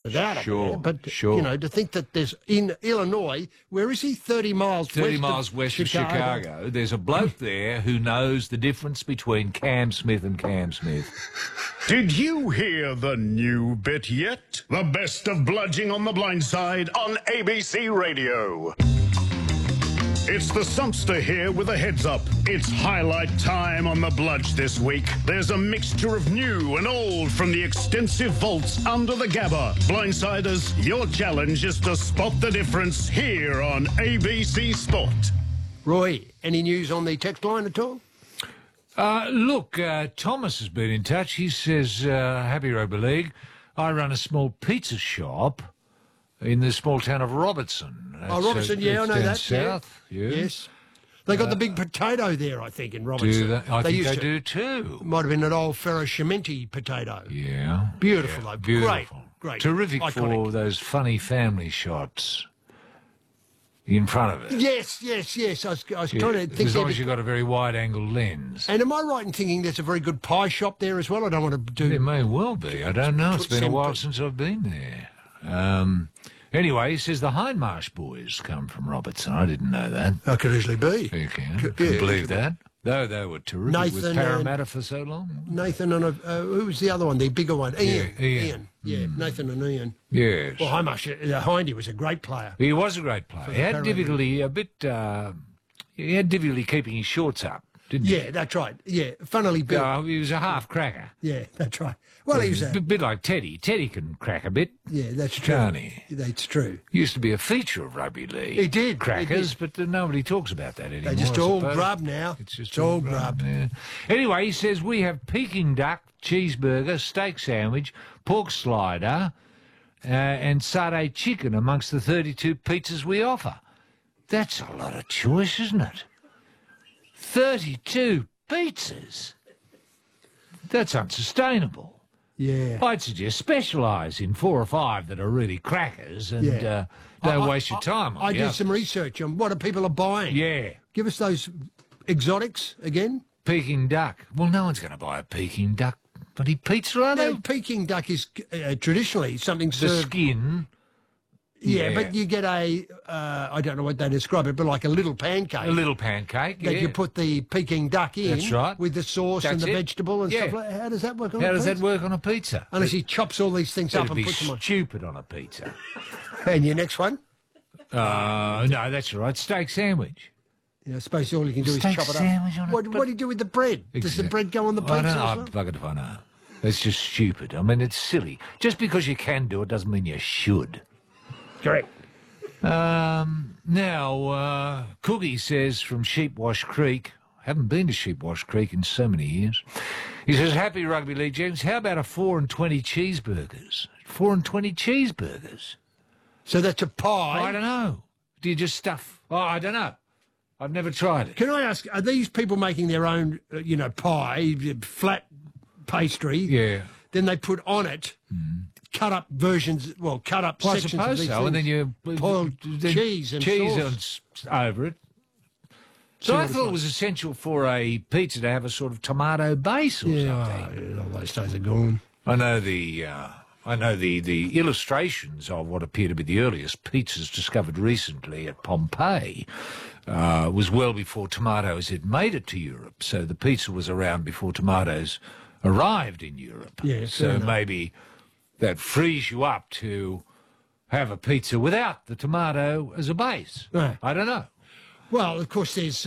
without it. Sure, But, sure. you know, to think that there's, in Illinois, where is he? 30 miles west of Chicago. There's a bloke there who knows the difference between Cam Smith and Cam Smith. Did you hear the new bit yet? The best of Bludging on the Blind Side on ABC Radio. It's the Sumpster here with a heads up. It's highlight time on the Bludge this week. There's a mixture of new and old from the extensive vaults under the Gabba. Blindsiders, your challenge is to spot the difference here on ABC Sport. Roy, any news on the text line at all? Look, Thomas has been in touch. He says, happy rugby league. I run a small pizza shop in the small town of Robertson. Robertson, yeah, I know down that. south, yeah. Yes. They got the big potato there, I think, in Robertson. Do they? I think used they to. do too. Might have been an old Ferro-Cementi potato. Yeah. Beautiful, yeah, though. beautiful. Great. Terrific Iconic. for those funny family shots in front of it. Yes. I was trying to think. As long as you've got a very wide-angle lens. And am I right in thinking there's a very good pie shop there as well? I don't want to do... It may well be. I don't know. It's been a Some- while since I've been there. Anyway, he says the Hindmarsh boys come from Robertson. I didn't know that. That could easily be. You can Yeah. believe that. Though they were terrific Nathan with Parramatta for so long. Nathan and who was the other one? The bigger one, Ian. Ian. Yeah, Nathan and Ian. Yes. Well, Hindy was a great player. He was a great player. He had Parramatta. difficulty he had difficulty keeping his shorts up, didn't he? Yeah, that's right. Yeah, funnily built. He was a half cracker. Yeah, that's right. Well, he was A bit like Teddy. Teddy can crack a bit. Yeah, that's true. Can't he? That's true. Used to be a feature of rugby league. He did. Crackers, but nobody talks about that anymore. They just I all suppose. grub now. It's just all grub. Yeah. Anyway, he says we have Peking duck, cheeseburger, steak sandwich, pork slider, and satay chicken amongst the 32 pizzas we offer. That's a lot of choice, isn't it? 32 pizzas. That's unsustainable. Yeah. I'd suggest specialise in 4 or 5 that are really crackers and Yeah. don't waste your time on I the did others. some research on what people are buying. Yeah. Give us those exotics again. Peking duck. Well, no one's going to buy a Peking duck bloody pizza, are they? No, Peking duck is traditionally something The served... skin. Yeah, yeah. but you get a, I don't know what they describe it, but like a little pancake. A little pancake, that yeah. you put the Peking duck in. That's right. With the sauce and That's the it. vegetable and Yeah. stuff like that. How does that work on How a does that pizza? work on a pizza? Unless he chops all these things up It'd and be puts them on. stupid on a pizza. And your next one? No, that's all right. Steak sandwich. Yeah, I suppose all you can do is Steak chop it sandwich up. on What do you do with the bread? Does the bread go on the pizza? I don't know. as well? Bugger if I know. It's just stupid. I mean, it's silly. Just because you can do it doesn't mean you should. Correct. Now, Cookie says from Sheepwash Creek, haven't been to Sheepwash Creek in so many years. He says, happy rugby league, James. How about a 4 and 20 cheeseburgers? 4 and 20 cheeseburgers. So that's a pie. I don't know. Do you just stuff? Oh, I don't know. I've never tried it. Can I ask, are these people making their own, pie, flat pastry? Yeah. Then they put on it cut up versions, cut up Well, I sections of suppose these so. things. And then you boiled cheese and sauce. over it. So I thought it was essential for a pizza to have a sort of tomato base or something. All those days are gone. I know the illustrations of what appear to be the earliest pizzas discovered recently at Pompeii was well before tomatoes had made it to Europe. So the pizza was around before tomatoes arrived in Europe. Yeah, so fair enough. maybe that frees you up to have a pizza without the tomato as a base. Right. I don't know. Well, of course, there's.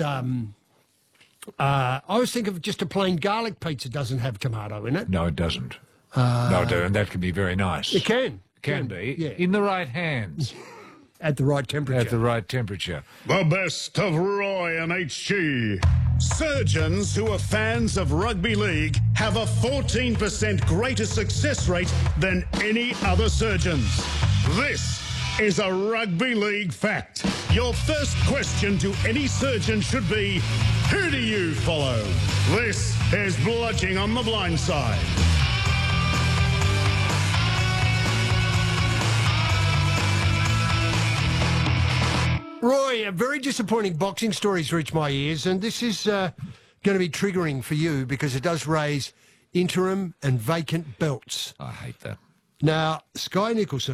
I always think of just a plain garlic pizza doesn't have tomato in it. No, it doesn't. No, it doesn't. And that can be very nice. It can. Can be. Yeah. In the right hands. At the right temperature. At the right temperature. The best of Roy and HG. Surgeons who are fans of rugby league have a 14% greater success rate than any other surgeons. This is a rugby league fact. Your first question to any surgeon should be, who do you follow? This is Bludging on the Blind Side. Roy, a very disappointing boxing stories reach my ears, and this is going to be triggering for you because it does raise interim and vacant belts. I hate that. Now, Sky Nicholson